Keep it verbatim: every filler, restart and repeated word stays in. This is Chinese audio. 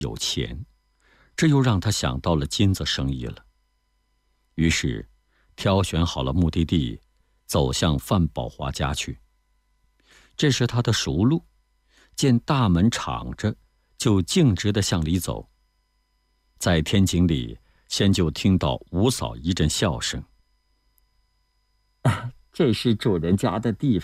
有钱，这又让他想到了金子生意了。于是，挑选好了目的地，走向范宝华家去。这是他的熟路，见大门敞着，就径直地向里走。在天井里，先就听到吴嫂一阵笑声：“ 这是主人家的地